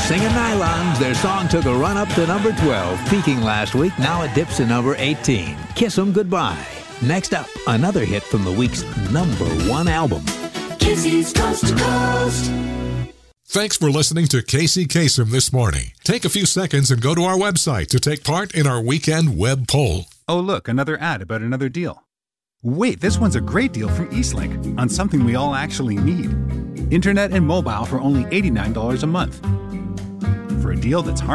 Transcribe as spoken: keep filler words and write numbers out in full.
Singing Nylons, their song took a run up to number twelve, peaking last week. Now it dips to number eighteen. Kiss 'em goodbye. Next up, another hit from the week's number one album. Casey's Coast to Coast. Thanks for listening to Casey Kasem this morning. Take a few seconds and go to our website to take part in our weekend web poll. Oh, look, another ad about another deal. Wait, this one's a great deal from Eastlink on something we all actually need. Internet and mobile for only eighty-nine dollars a month. For a deal that's hard